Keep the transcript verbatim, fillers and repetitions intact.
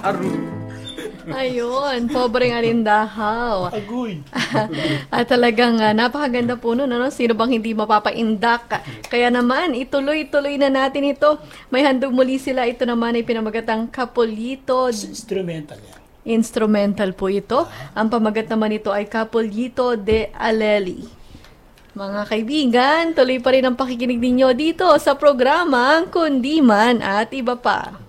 Aru. Ayun, pobreng alindahaw. Agoy. At talagang uh, napakaganda po nun, ano? Sino bang hindi mapapaindak? Kaya naman, ituloy-tuloy na natin ito. May handog muli sila. Ito naman ay pinamagatang Capolito. Instrumental yan. Instrumental po ito. Ang pamagat naman ito ay Capolito de Aleli. Mga kaibigan, tuloy pa rin ang pakikinig ninyo dito sa programang Kundiman at Iba Pa.